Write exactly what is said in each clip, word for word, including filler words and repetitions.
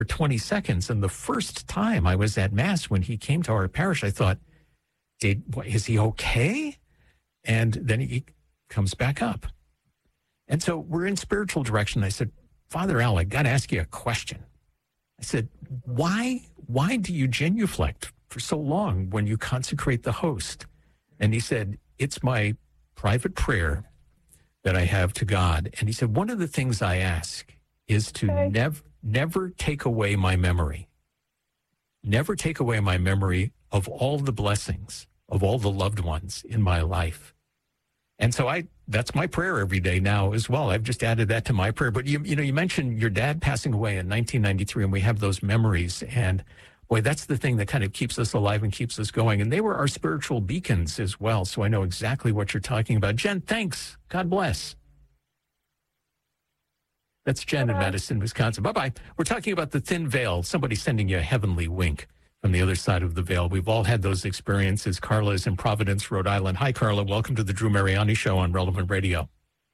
for twenty seconds. And the first time I was at Mass when he came to our parish, I thought, Did, is he okay? And then he comes back up. And so we're in spiritual direction. I said, Father Al, I got to ask you a question. I said, why, why do you genuflect for so long when you consecrate the host? And he said, it's my private prayer that I have to God. And he said, one of the things I ask is to okay. never, never take away my memory. Never take away my memory of all the blessings of all the loved ones in my life. And so I, that's my prayer every day now as well. I've just added that to my prayer. But you, you know, you mentioned your dad passing away in nineteen ninety-three, and we have those memories. And boy, that's the thing that kind of keeps us alive and keeps us going. And they were our spiritual beacons as well. So I know exactly what you're talking about. Jen, thanks. God bless. That's Jen Bye-bye. In Madison, Wisconsin. Bye-bye. We're talking about the thin veil. Somebody sending you a heavenly wink from the other side of the veil. We've all had those experiences. Carla is in Providence, Rhode Island. Hi, Carla. Welcome to the Drew Mariani Show on Relevant Radio.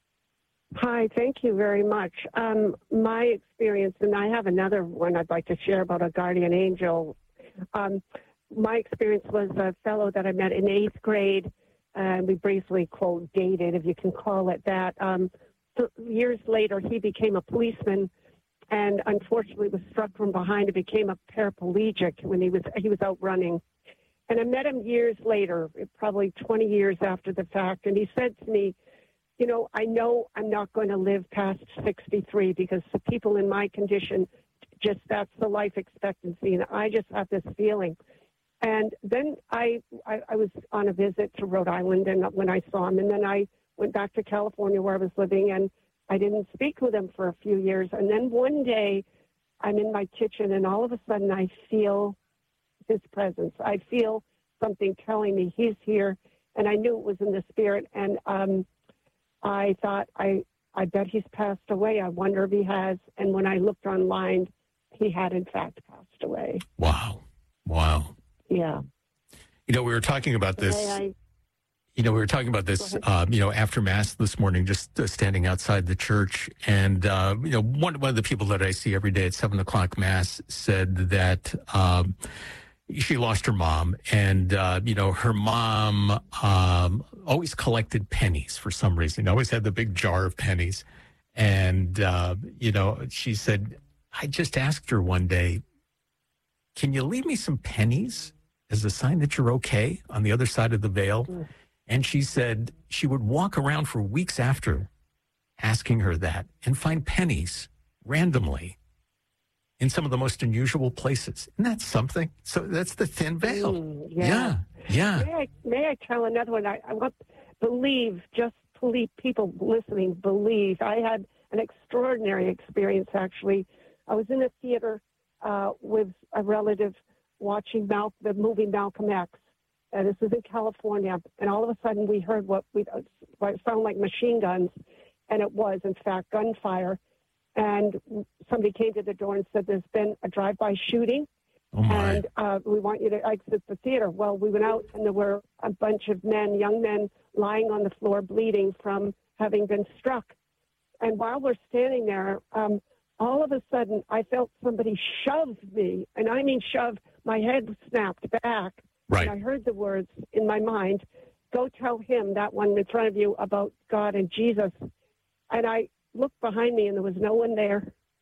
Hi, thank you very much. Um, my experience, and I have another one I'd like to share about a guardian angel. Um, my experience was a fellow that I met in eighth grade, and we briefly, quote, dated, if you can call it that. Um, so years later, he became a policeman, and unfortunately was struck from behind and became a paraplegic when he was he was out running. And I met him years later, probably twenty years after the fact, and he said to me, you know, I know I'm not going to live past sixty-three because the people in my condition, just that's the life expectancy, and I just have this feeling. And then I, I, I was on a visit to Rhode Island, and when I saw him, and then I went back to California where I was living, and I didn't speak with him for a few years. And then one day I'm in my kitchen and all of a sudden I feel his presence. I feel something telling me he's here. And I knew it was in the spirit. And um, I thought, I, I bet he's passed away. I wonder if he has. And when I looked online, he had in fact passed away. Wow. Wow. Yeah. You know, we were talking about this. I, You know, we were talking about this, um, you know, after Mass this morning, just uh, standing outside the church. And, uh, you know, one, one of the people that I see every day at seven o'clock Mass said that um, she lost her mom. And, uh, you know, her mom um, always collected pennies for some reason, always had the big jar of pennies. And, uh, you know, she said, I just asked her one day, can you leave me some pennies as a sign that you're okay on the other side of the veil? Mm. And she said she would walk around for weeks after asking her that and find pennies randomly in some of the most unusual places. Isn't that something? So that's the thin veil. Mm, yeah. Yeah. yeah. May I, may I tell another one? I, I want believe, just believe, people listening, believe. I had an extraordinary experience, actually. I was in a theater uh, with a relative watching Mal- the movie Malcolm X. Uh, this is in California, and all of a sudden we heard what we what sounded like machine guns, and it was, in fact, gunfire. And somebody came to the door and said, there's been a drive-by shooting, oh my. and uh, we want you to exit the theater. Well, we went out, and there were a bunch of men, young men, lying on the floor bleeding from having been struck. And while we're standing there, um, all of a sudden I felt somebody shove me, and I mean shove, my head snapped back. Right. And I heard the words in my mind, go tell him, that one in front of you, about God and Jesus. And I looked behind me, and there was no one there.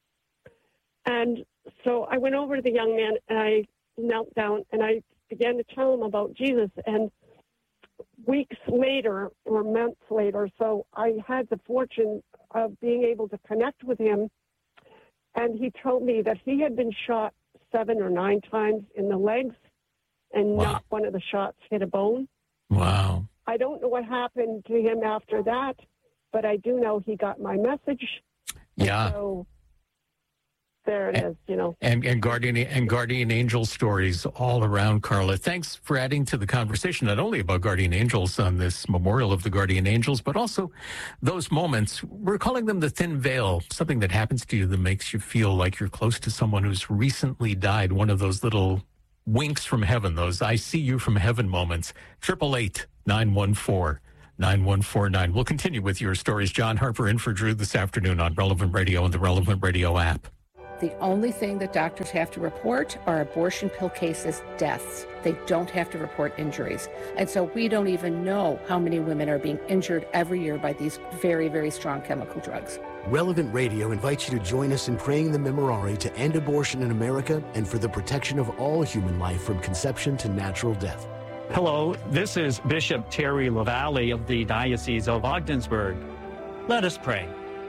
And so I went over to the young man, and I knelt down, and I began to tell him about Jesus. And weeks later, or months later, so I had the fortune of being able to connect with him. And he told me that he had been shot seven or nine times in the legs, and wow. not one of the shots hit a bone. Wow. I don't know what happened to him after that, but I do know he got my message. Yeah. So there it and, is, you know. And, and guardian and guardian angel stories all around, Carla. Thanks for adding to the conversation, not only about guardian angels on this memorial of the guardian angels, but also those moments. We're calling them the thin veil, something that happens to you that makes you feel like you're close to someone who's recently died, one of those little winks from heaven, those I see you from heaven moments. Triple eight nine one four nine one four nine. We'll continue with your stories. John Harper in for Drew this afternoon on Relevant Radio and the Relevant Radio app. The only thing that doctors have to report are abortion pill cases, deaths. They don't have to report injuries. And so we don't even know how many women are being injured every year by these very, very strong chemical drugs. Relevant Radio invites you to join us in praying the Memorare to end abortion in America and for the protection of all human life from conception to natural death. Hello, this is Bishop Terry LaValle of the Diocese of Ogdensburg. Let us pray.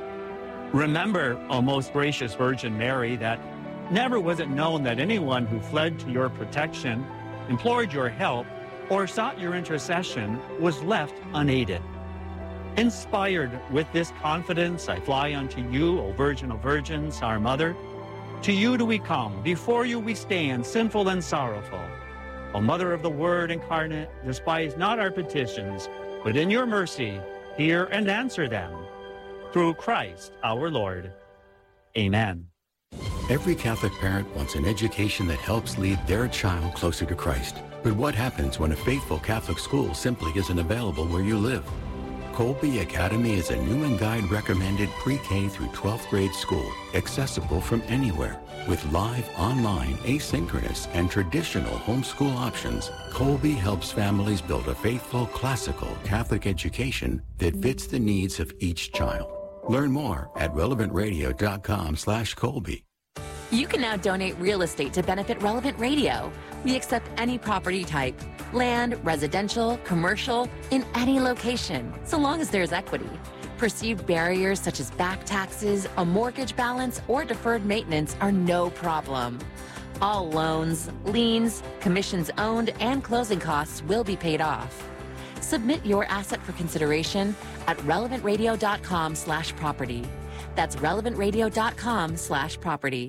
Remember, O most gracious Virgin Mary, that never was it known that anyone who fled to your protection, implored your help, or sought your intercession was left unaided. Inspired with this confidence, I fly unto you, O Virgin of Virgins, our Mother. To you do we come, before you we stand, sinful and sorrowful. O Mother of the Word incarnate, despise not our petitions, but in your mercy hear and answer them. Through Christ our Lord. Amen. Every Catholic parent wants an education that helps lead their child closer to Christ. But what happens when a faithful Catholic school simply isn't available where you live? Colby Academy is a Newman Guide recommended pre-K through twelfth grade school, accessible from anywhere. With live, online, asynchronous, and traditional homeschool options, Colby helps families build a faithful, classical Catholic education that fits the needs of each child. Learn more at relevant radio dot com slash Colby. You can now donate real estate to benefit Relevant Radio. We accept any property type, land, residential, commercial, in any location, so long as there's equity. Perceived barriers such as back taxes, a mortgage balance, or deferred maintenance are no problem. All loans, liens, commissions owned, and closing costs will be paid off. Submit your asset for consideration at relevant radio dot com slash property. That's relevant radio dot com slash property.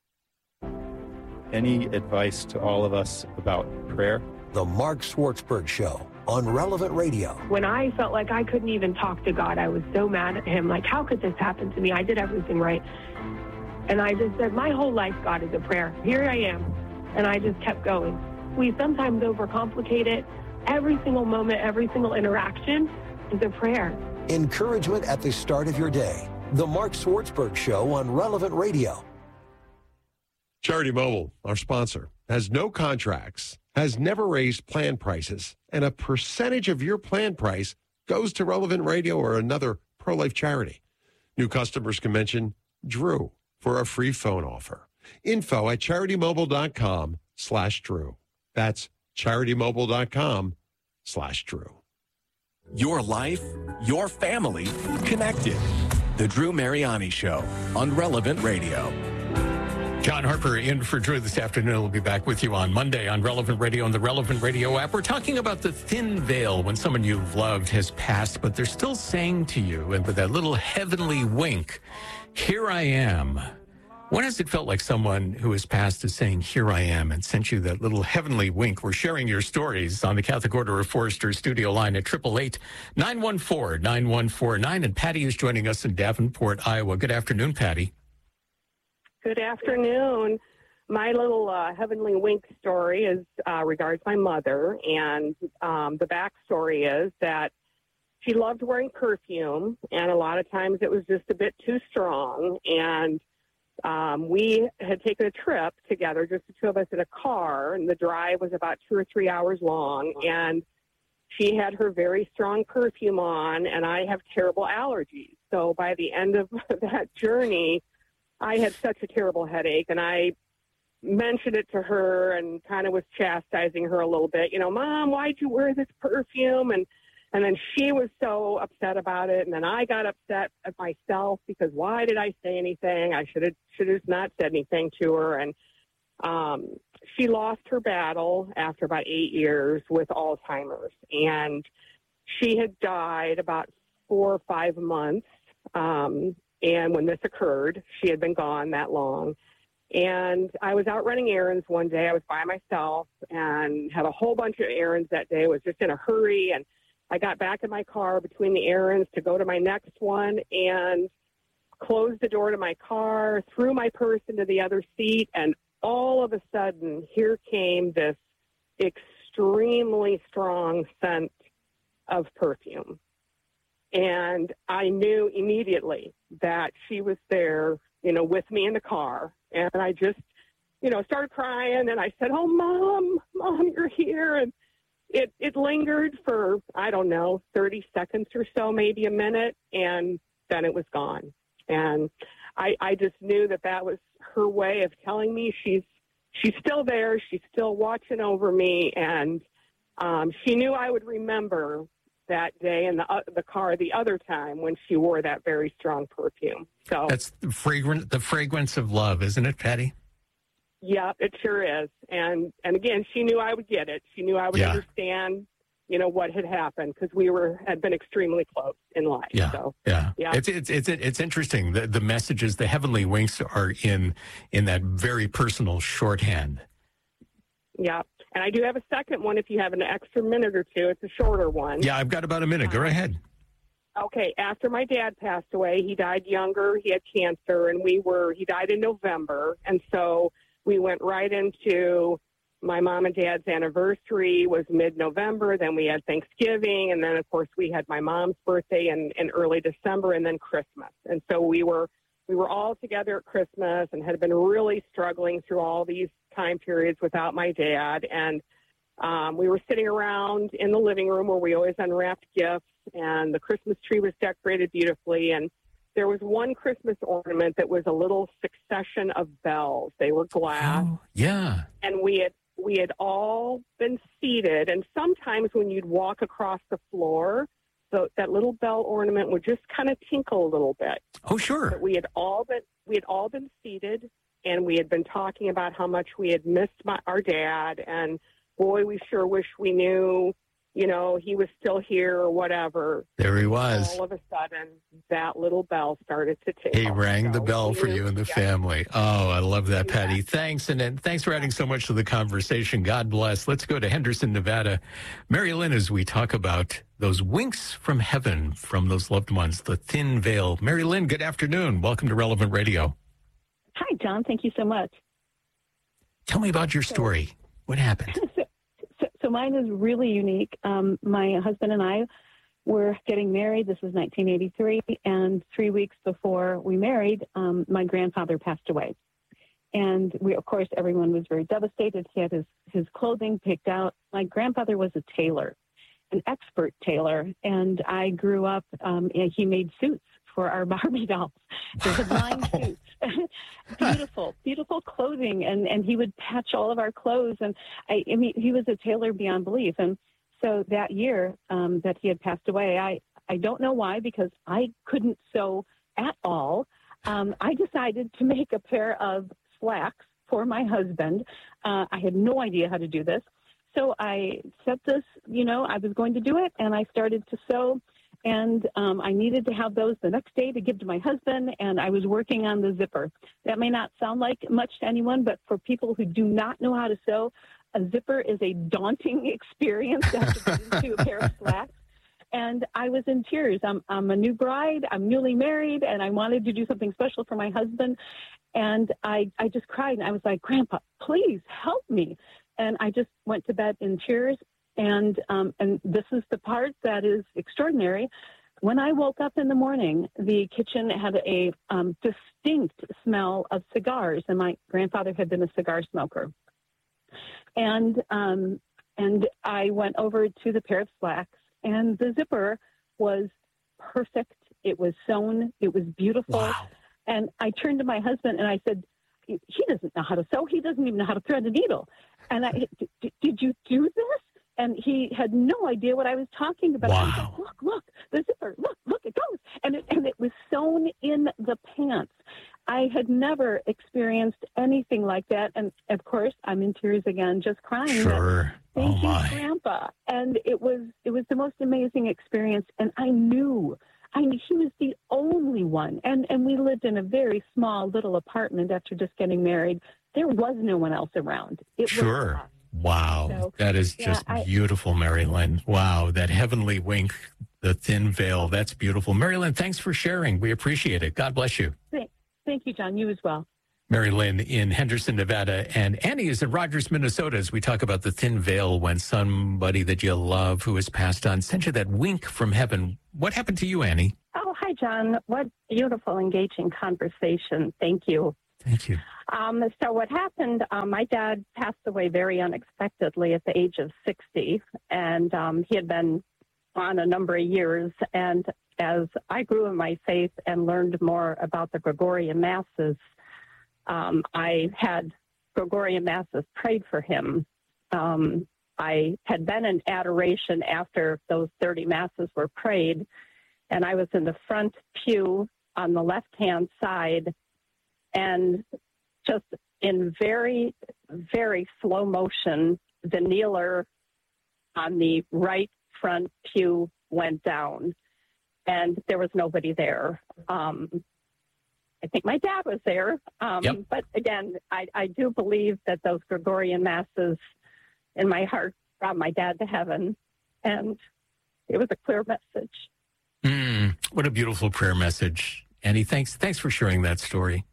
Any advice to all of us about prayer? The Mark Schwartzberg Show on Relevant Radio. When I felt like I couldn't even talk to God, I was so mad at him. Like, how could this happen to me? I did everything right. And I just said, my whole life, God, is a prayer. Here I am. And I just kept going. We sometimes overcomplicate it. Every single moment, every single interaction is a prayer. Encouragement at the start of your day. The Mark Schwartzberg Show on Relevant Radio. Charity Mobile, our sponsor, has no contracts, has never raised plan prices, and a percentage of your plan price goes to Relevant Radio or another pro-life charity. New customers can mention Drew for a free phone offer. Info at charitymobile.com slash Drew. That's charitymobile.com slash Drew. Your life, your family, connected. The Drew Mariani Show on Relevant Radio. John Harper in for Drew this afternoon. We'll be back with you on Monday on Relevant Radio and the Relevant Radio app. We're talking about the thin veil when someone you've loved has passed, but they're still saying to you, and with that little heavenly wink, here I am. When has it felt like someone who has passed is saying, here I am, and sent you that little heavenly wink? We're sharing your stories on the Catholic Order of Foresters studio line at eight eight eight, nine one four, nine one four nine. And Patty is joining us in Davenport, Iowa. Good afternoon, Patty. Good afternoon. My little uh, heavenly wink story is uh, regards my mother, and um, the backstory is that she loved wearing perfume, and a lot of times it was just a bit too strong. And um, we had taken a trip together, just the two of us in a car, and the drive was about two or three hours long. And she had her very strong perfume on, and I have terrible allergies. So by the end of that journey, I had such a terrible headache, and I mentioned it to her and kind of was chastising her a little bit. You know, Mom, why'd you wear this perfume? And and then she was so upset about it, and then I got upset at myself because why did I say anything? I should have should have not said anything to her. And um, she lost her battle after about eight years with Alzheimer's, and she had died about four or five months. Um, And when this occurred, she had been gone that long. And I was out running errands one day. I was by myself and had a whole bunch of errands that day. I was just in a hurry. And I got back in my car between the errands to go to my next one and closed the door to my car, threw my purse into the other seat. And all of a sudden, here came this extremely strong scent of perfume. And I knew immediately that she was there, you know, with me in the car. And I just, you know, started crying, and I said, oh, Mom, Mom, you're here. And it, it lingered for, I don't know, thirty seconds or so, maybe a minute, and then it was gone. And I, I just knew that that was her way of telling me she's she's still there, she's still watching over me, and um, she knew I would remember that day in the uh, the car the other time when she wore that very strong perfume. So that's the fragrance, the fragrance of love, isn't it, Patty? Yeah, it sure is. And and again, she knew I would get it. She knew I would Yeah. understand, you know, what had happened, because we were had been extremely close in life. Yeah, So yeah, yeah. It's it's it's it's interesting. The the messages, the heavenly winks, are in in that very personal shorthand. Yeah. And I do have a second one if you have an extra minute or two. It's a shorter one. Yeah, I've got about a minute. Go ahead. Okay, after my dad passed away, he died younger. He had cancer, and we were, he died in November. And so we went right into my mom and dad's anniversary was mid-November. Then we had Thanksgiving. And then, of course, we had my mom's birthday in, in early December, and then Christmas. And so we were, we were all together at Christmas and had been really struggling through all these time periods without my dad. And um, we were sitting around in the living room where we always unwrapped gifts, and the Christmas tree was decorated beautifully. And there was one Christmas ornament that was a little succession of bells. They were glass. Oh, yeah. And we had we had all been seated. And sometimes when you'd walk across the floor, the, that little bell ornament would just kind of tinkle a little bit. Oh, sure. But we had all been we had all been seated, and we had been talking about how much we had missed my, our dad, and boy, we sure wish we knew, you know, he was still here or whatever. There he was. All of a sudden, that little bell started to tinkle. He rang the So bell we for knew- you and the yeah. family. Oh, I love that, Patty. Thanks, and, and thanks for adding so much to the conversation. God bless. Let's go to Henderson, Nevada. Mary Lynn, as we talk about those winks from heaven from those loved ones, the thin veil. Mary Lynn, good afternoon. Welcome to Relevant Radio. Hi, John. Thank you so much. Tell me about your story. What happened? So, so, so mine is really unique. Um, my husband and I were getting married. This was nineteen eighty-three, and three weeks before we married, um, my grandfather passed away. And we, of course, everyone was very devastated. He had his, his clothing picked out. My grandfather was a tailor, an expert tailor, and I grew up, um, and he made suits for our Barbie dolls. They had line suits. beautiful, beautiful clothing, and, and he would patch all of our clothes. And I, I mean, he was a tailor beyond belief. And so that year um, that he had passed away, I, I don't know why, because I couldn't sew at all. Um, I decided to make a pair of slacks for my husband. Uh, I had no idea how to do this. So I set this, you know, I was going to do it, and I started to sew. And um, I needed to have those the next day to give to my husband, and I was working on the zipper. That may not sound like much to anyone, but for people who do not know how to sew, a zipper is a daunting experience to have to put into a pair of slacks. And I was in tears. I'm, I'm a new bride. I'm newly married, and I wanted to do something special for my husband. And I, I just cried, and I was like, Grandpa, please help me. And I just went to bed in tears. And um, and this is the part that is extraordinary. When I woke up in the morning, the kitchen had a um, distinct smell of cigars, and my grandfather had been a cigar smoker. And um, and I went over to the pair of slacks, and the zipper was perfect. It was sewn. It was beautiful. Wow. And I turned to my husband, and I said, he doesn't know how to sew. He doesn't even know how to thread a needle. And I, did you do this? And he had no idea what I was talking about. Wow. I was like, look, look, the zipper, look, look, it goes. And it, and it was sewn in the pants. I had never experienced anything like that. And, of course, I'm in tears again, just crying. Sure. Thank Oh, you, my. Grandpa. And it was it was the most amazing experience. And I knew, I knew he was the only one. And, and we lived in a very small little apartment after just getting married. There was no one else around. It Sure. was us. Wow. So, that is yeah, just I- beautiful, Mary Lynn. Wow. That heavenly wink, the thin veil. That's beautiful. Mary Lynn, thanks for sharing. We appreciate it. God bless you. Thank, thank you, John. You as well. Mary Lynn in Henderson, Nevada. And Annie is in Rogers, Minnesota, as we talk about the thin veil when somebody that you love who has passed on sent you that wink from heaven. What happened to you, Annie? Oh, hi, John. What beautiful, engaging conversation. Thank you. Thank you. Um, so what happened, um, my dad passed away very unexpectedly at the age of sixty, and um, he had been on a number of years. And as I grew in my faith and learned more about the Gregorian Masses, um, I had Gregorian Masses prayed for him. Um, I had been in adoration after those thirty Masses were prayed, and I was in the front pew on the left-hand side, and just in very, very slow motion, the kneeler on the right front pew went down, and there was nobody there. Um, I think my dad was there. Um, yep. But again, I, I do believe that those Gregorian Masses in my heart brought my dad to heaven, and it was a clear message. Mm, what a beautiful prayer message. Annie, thanks, thanks for sharing that story.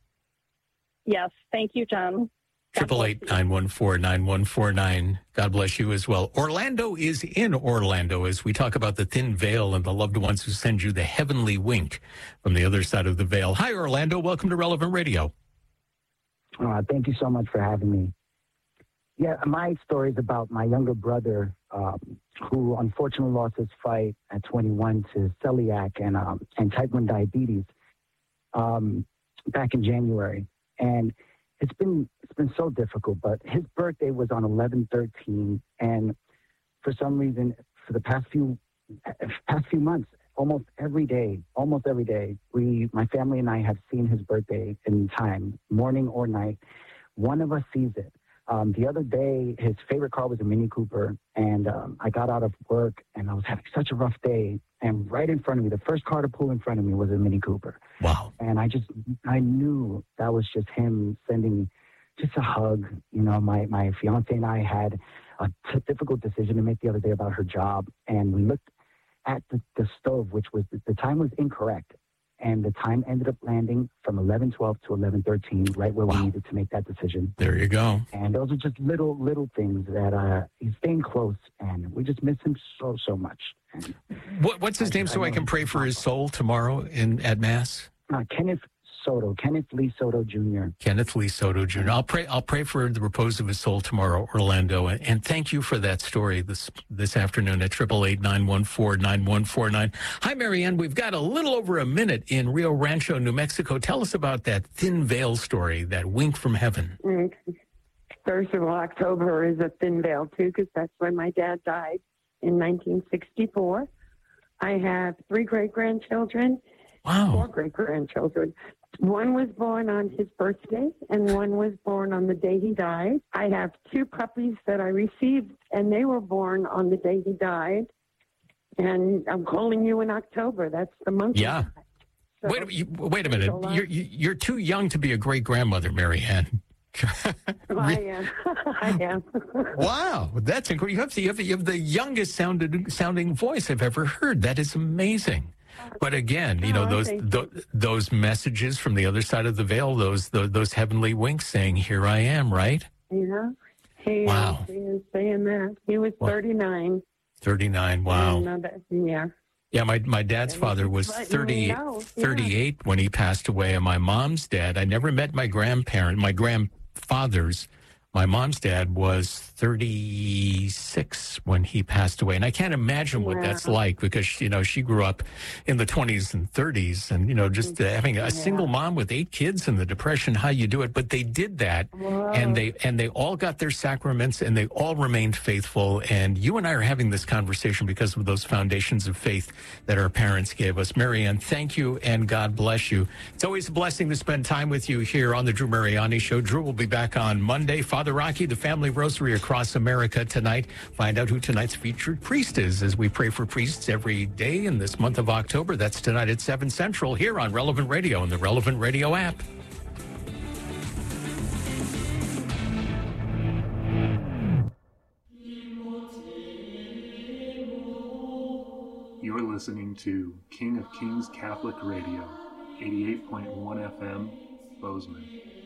Yes, thank you, John. Triple eight nine one four nine one four nine. God bless you as well. Orlando is in Orlando as we talk about the thin veil and the loved ones who send you the heavenly wink from the other side of the veil. Hi, Orlando. Welcome to Relevant Radio. Uh, thank you so much for having me. Yeah, my story is about my younger brother, um, who unfortunately lost his fight at twenty-one to celiac and um, and type one diabetes um, back in January. And it's been it's been so difficult, but his birthday was on eleven thirteen, and for some reason, for the past few past few months, almost every day, almost every day, we, my family and I, have seen his birthday in time, morning or night. One of us sees it. Um, the other day, his favorite car was a Mini Cooper, and um, I got out of work, and I was having such a rough day, and right in front of me, the first car to pull in front of me was a Mini Cooper. Wow. And I just, I knew that was just him sending me just a hug. You know, my, my fiance and I had a t- difficult decision to make the other day about her job, and we looked at the, the stove, which was, the, the time was incorrect. And the time ended up landing from eleven twelve to eleven thirteen, right where wow. we needed to make that decision. There you go. And those are just little, little things that uh, he's staying close, and we just miss him so, so much. And what, what's his I, name so I, I can pray for his soul tomorrow in at Mass? Uh, Kenneth Soto, Kenneth Lee Soto Junior Kenneth Lee Soto Junior I'll pray. I'll pray for the repose of his soul tomorrow, Orlando. And, and thank you for that story this this afternoon at triple eight nine one four nine one four nine. Hi, Marianne. We've got a little over a minute in Rio Rancho, New Mexico. Tell us about that thin veil story, that wink from heaven. Okay. First of all, October is a thin veil too, because that's when my dad died in nineteen sixty-four. I have three great grandchildren. Wow. Four great grandchildren. One was born on his birthday, and one was born on the day he died. I have two puppies that I received, and they were born on the day he died. And I'm calling you in October. That's the month. Yeah. So wait, you, wait a minute. You're, you're too young to be a great-grandmother, Marianne. I am. I am. Wow. That's incredible. You have, the, you, have, you have the youngest sounded, sounding voice I've ever heard. That is amazing. But again, you know, oh, those th- those messages from the other side of the veil, those those, those heavenly winks saying, here I am, right? Yeah. He, wow. He is saying that. He was thirty-nine. thirty-nine, wow. That, yeah. Yeah, my, my dad's father was thirty, thirty-eight yeah. when he passed away, and my mom's dad, I never met my grandparent, my grandfather's. My mom's dad was thirty-six when he passed away. And I can't imagine what yeah. that's like because, you know, she grew up in the twenties and thirties and, you know, just uh, having a yeah. single mom with eight kids and the Depression, how you do it. But they did that Whoa. and they and they all got their sacraments and they all remained faithful. And you and I are having this conversation because of those foundations of faith that our parents gave us. Marianne, thank you and God bless you. It's always a blessing to spend time with you here on the Drew Mariani Show. Drew will be back on Monday. Father Rocky, the Family Rosary across America tonight. Find out who tonight's featured priest is as we pray for priests every day in this month of October. That's tonight at seven Central here on Relevant Radio and the Relevant Radio app. You're listening to King of Kings Catholic Radio, eighty-eight point one F M, Bozeman.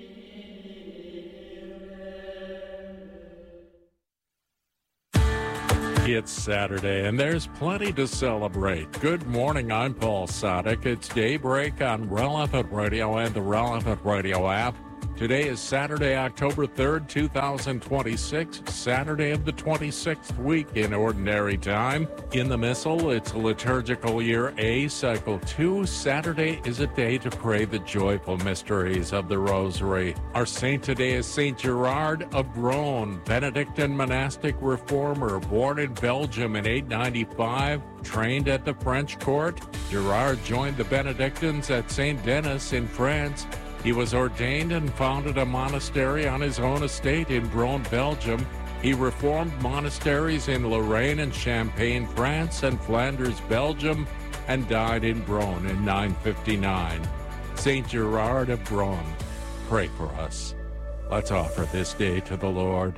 It's Saturday, and there's plenty to celebrate. Good morning, I'm Paul Sadek. It's Daybreak on Relevant Radio and the Relevant Radio app. Today is Saturday, October third, two thousand twenty-six, Saturday of the twenty-sixth week in Ordinary Time. In the Missal, it's liturgical year A, cycle two. Saturday is a day to pray the joyful mysteries of the Rosary. Our saint today is Saint Gerard of Bron, Benedictine monastic reformer, born in Belgium in eight ninety-five, trained at the French court. Gerard joined the Benedictines at Saint Denis in France. He was ordained and founded a monastery on his own estate in Bron, Belgium. He reformed monasteries in Lorraine and Champagne, France, and Flanders, Belgium, and died in Bron in nine fifty-nine. Saint Gerard of Bron, pray for us. Let's offer this day to the Lord.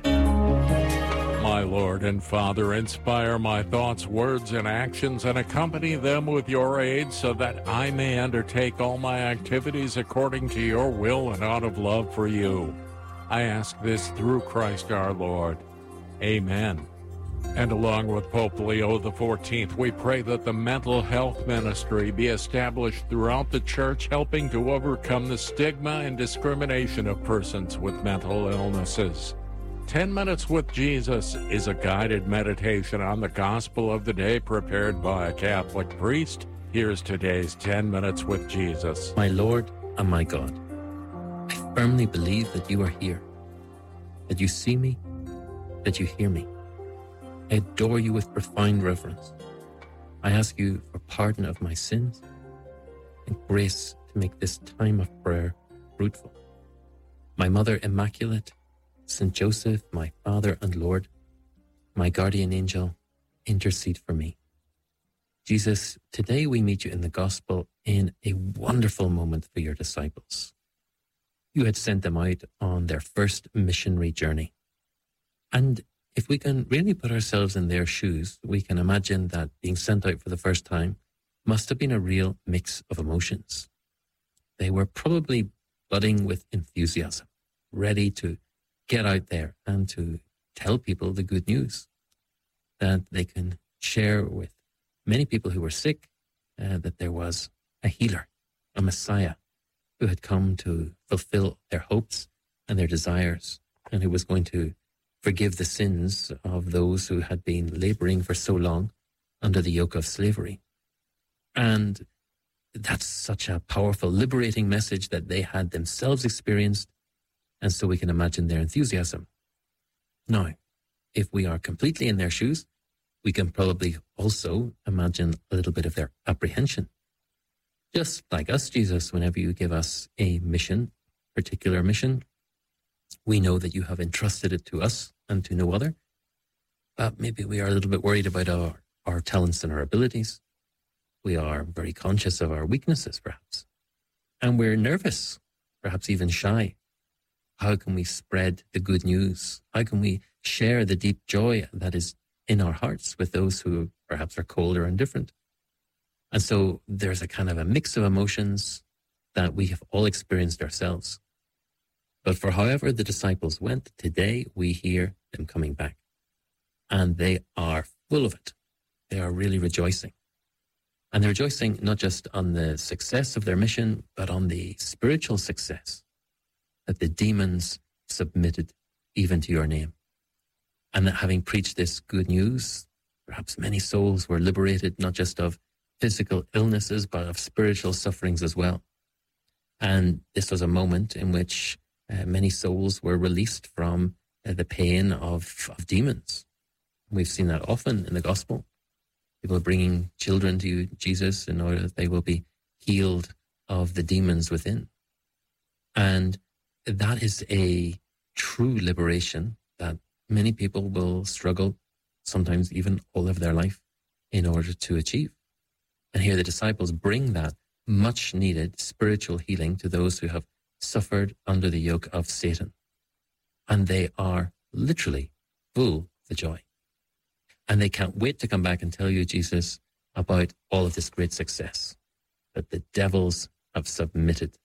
My Lord and Father, inspire my thoughts, words, and actions, and accompany them with your aid so that I may undertake all my activities according to your will and out of love for you. I ask this through Christ our Lord. Amen. And along with Pope Leo the fourteenth, we pray that the mental health ministry be established throughout the Church, helping to overcome the stigma and discrimination of persons with mental illnesses. Ten Minutes with Jesus is a guided meditation on the gospel of the day prepared by a Catholic priest. Here's today's Ten Minutes with Jesus. My Lord and my God, I firmly believe that you are here, that you see me, that you hear me. I adore you with profound reverence. I ask you for pardon of my sins and grace to make this time of prayer fruitful. My Mother Immaculate, Saint Joseph, my Father and Lord, my guardian angel, intercede for me. Jesus, today we meet you in the gospel in a wonderful moment for your disciples. You had sent them out on their first missionary journey. And if we can really put ourselves in their shoes, we can imagine that being sent out for the first time must have been a real mix of emotions. They were probably budding with enthusiasm, ready to get out there and to tell people the good news, that they can share with many people who were sick uh, that there was a healer, a Messiah, who had come to fulfill their hopes and their desires, and who was going to forgive the sins of those who had been laboring for so long under the yoke of slavery. And that's such a powerful, liberating message that they had themselves experienced. And so we can imagine their enthusiasm. Now, if we are completely in their shoes, we can probably also imagine a little bit of their apprehension. Just like us, Jesus, whenever you give us a mission, particular mission, we know that you have entrusted it to us and to no other. But maybe we are a little bit worried about our, our talents and our abilities. We are very conscious of our weaknesses, perhaps. And we're nervous, perhaps even shy. How can we spread the good news? How can we share the deep joy that is in our hearts with those who perhaps are cold or indifferent? And so there's a kind of a mix of emotions that we have all experienced ourselves. But for however the disciples went, today we hear them coming back. And they are full of it. They are really rejoicing. And they're rejoicing not just on the success of their mission, but on the spiritual success, that the demons submitted even to your name. And that having preached this good news, perhaps many souls were liberated, not just of physical illnesses, but of spiritual sufferings as well. And this was a moment in which uh, many souls were released from uh, the pain of, of demons. We've seen that often in the gospel. People bringing children to Jesus in order that they will be healed of the demons within. And that is a true liberation that many people will struggle, sometimes even all of their life, in order to achieve. And here the disciples bring that much needed spiritual healing to those who have suffered under the yoke of Satan. And they are literally full of joy. And they can't wait to come back and tell you, Jesus, about all of this great success that the devils have submitted.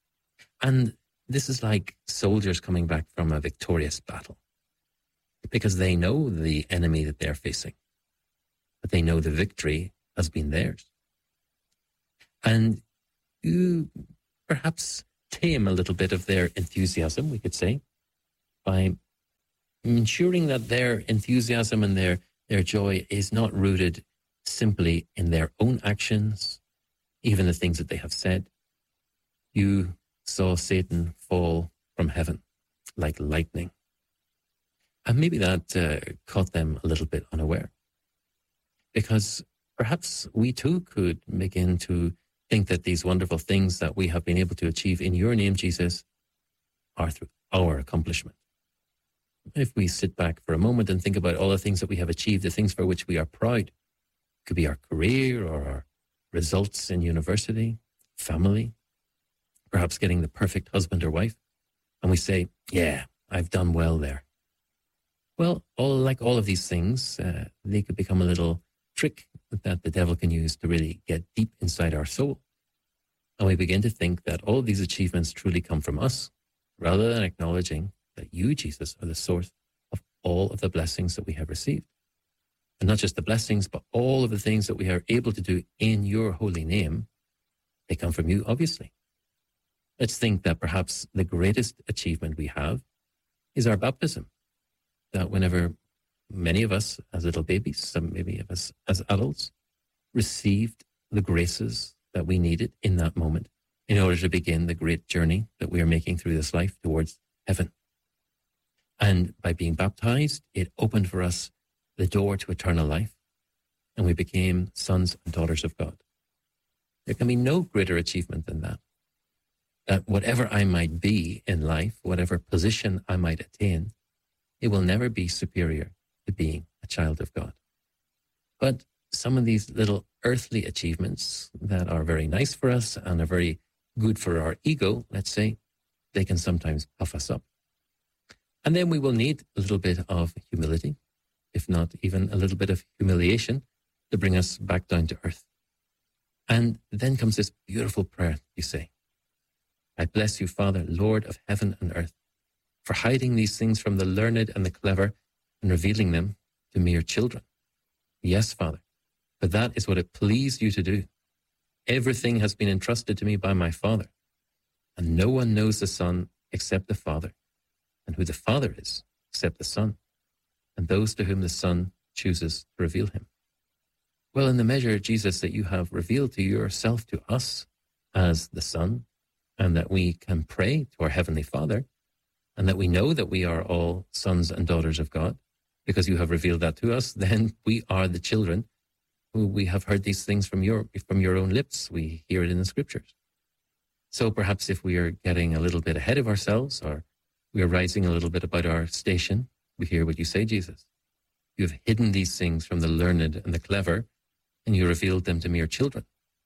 And this is like soldiers coming back from a victorious battle, because they know the enemy that they're facing, but they know the victory has been theirs. And you perhaps tame a little bit of their enthusiasm, we could say, by ensuring that their enthusiasm and their, their joy is not rooted simply in their own actions, even the things that they have said. You saw Satan fall from heaven like lightning. And maybe that uh, caught them a little bit unaware. Because perhaps we too could begin to think that these wonderful things that we have been able to achieve in your name, Jesus, are through our accomplishment. If we sit back for a moment and think about all the things that we have achieved, the things for which we are proud, it could be our career or our results in university, family, perhaps getting the perfect husband or wife, and we say, yeah, I've done well there. Well, all like all of these things, uh, they could become a little trick that the devil can use to really get deep inside our soul. And we begin to think that all of these achievements truly come from us, rather than acknowledging that you, Jesus, are the source of all of the blessings that we have received. And not just the blessings, but all of the things that we are able to do in your holy name, they come from you, obviously. Let's think that perhaps the greatest achievement we have is our baptism. That whenever many of us as little babies, some maybe of us as adults, received the graces that we needed in that moment in order to begin the great journey that we are making through this life towards heaven. And by being baptized, it opened for us the door to eternal life, and we became sons and daughters of God. There can be no greater achievement than that. That whatever I might be in life, whatever position I might attain, it will never be superior to being a child of God. But some of these little earthly achievements that are very nice for us and are very good for our ego, let's say, they can sometimes puff us up. And then we will need a little bit of humility, if not even a little bit of humiliation, to bring us back down to earth. And then comes this beautiful prayer, you say, I bless you, Father, Lord of heaven and earth, for hiding these things from the learned and the clever and revealing them to mere children. Yes, Father, for that is what it pleased you to do. Everything has been entrusted to me by my Father, and no one knows the Son except the Father, and who the Father is except the Son, and those to whom the Son chooses to reveal him. Well, in the measure, Jesus, that you have revealed to yourself to us as the Son, and that we can pray to our Heavenly Father, and that we know that we are all sons and daughters of God, because you have revealed that to us, then we are the children who we have heard these things from your from your own lips. We hear it in the scriptures. So perhaps if we are getting a little bit ahead of ourselves, or we are rising a little bit about our station, we hear what you say, Jesus. You have hidden these things from the learned and the clever, and you revealed them to mere children.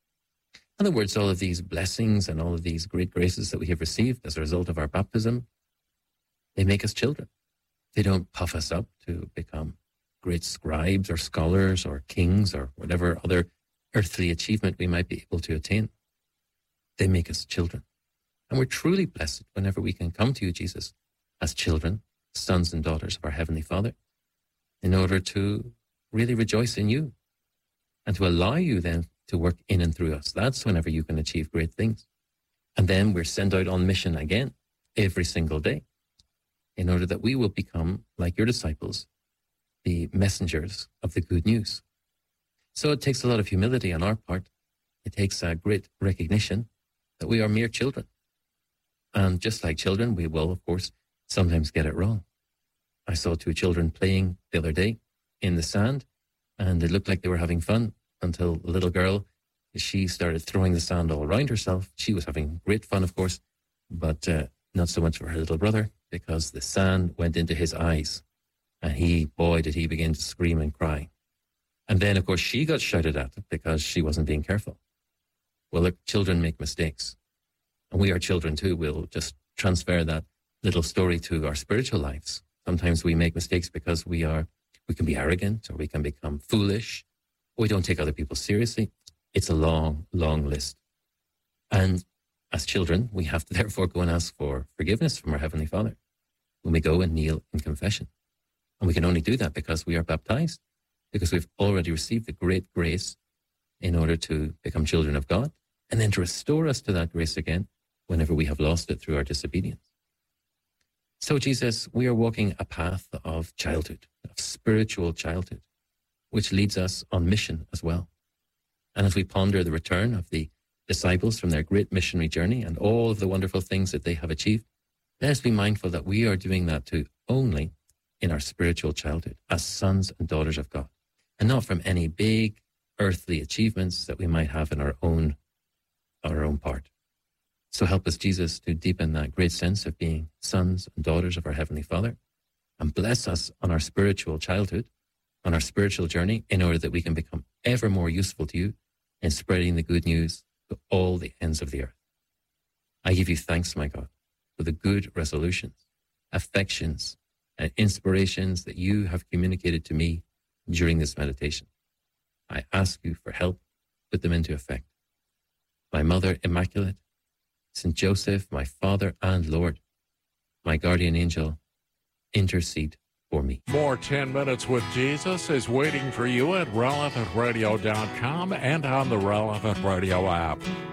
In other words, all of these blessings and all of these great graces that we have received as a result of our baptism, they make us children. They don't puff us up to become great scribes or scholars or kings or whatever other earthly achievement we might be able to attain. They make us children. And we're truly blessed whenever we can come to you, Jesus, as children, sons and daughters of our Heavenly Father, in order to really rejoice in you and to allow you then to work in and through us. That's whenever you can achieve great things. And then we're sent out on mission again every single day, in order that we will become, like your disciples, the messengers of the good news. So it takes a lot of humility on our part. It takes a great recognition that we are mere children. And just like children, we will, of course, sometimes get it wrong. I saw two children playing the other day in the sand, and it looked like they were having fun until the little girl, she started throwing the sand all around herself. She was having great fun, of course, but uh, not so much for her little brother, because the sand went into his eyes, and he, boy, did he begin to scream and cry. And then, of course, she got shouted at because she wasn't being careful. Well, look, children make mistakes, and we are children too. We'll just transfer that little story to our spiritual lives. Sometimes we make mistakes because we are, we can be arrogant, or we can become foolish, or we don't take other people seriously. It's a long, long list. And as children, we have to therefore go and ask for forgiveness from our Heavenly Father when we go and kneel in confession. And we can only do that because we are baptized, because we've already received the great grace in order to become children of God. And then to restore us to that grace again, whenever we have lost it through our disobedience. So, Jesus, we are walking a path of childhood, of spiritual childhood, which leads us on mission as well. And as we ponder the return of the disciples from their great missionary journey and all of the wonderful things that they have achieved, let us be mindful that we are doing that too only in our spiritual childhood as sons and daughters of God, and not from any big earthly achievements that we might have in our own, our own part. So help us, Jesus, to deepen that great sense of being sons and daughters of our Heavenly Father, and bless us on our spiritual childhood, on our spiritual journey, in order that we can become ever more useful to you in spreading the good news to all the ends of the earth. I give you thanks, my God, for the good resolutions, affections, and inspirations that you have communicated to me during this meditation. I ask you for help, put them into effect. My Mother Immaculate, Saint Joseph, my Father and Lord, my guardian angel, intercede for me. More ten minutes with Jesus is waiting for you at relevant radio dot com and on the Relevant Radio app.